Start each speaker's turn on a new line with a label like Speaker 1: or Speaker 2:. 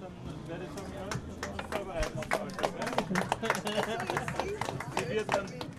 Speaker 1: dann werde ich schon vorbereiten auf Alltag. Sie wird dann